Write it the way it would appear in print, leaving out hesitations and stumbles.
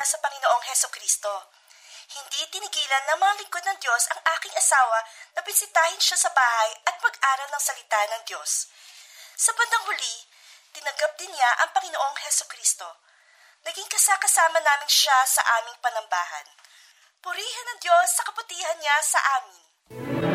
para sa Panginoong Hesukristo. Hindi tinigilan ng mga lingkod ng Diyos ang aking asawa na bisitahin siya sa bahay at mag-aral ng salita ng Diyos. Sa bandang huli, tinanggap din niya ang Panginoong Hesukristo. Naging kasama namin siya sa aming panambahan. Purihin ng Diyos sa kabutihan niya sa amin.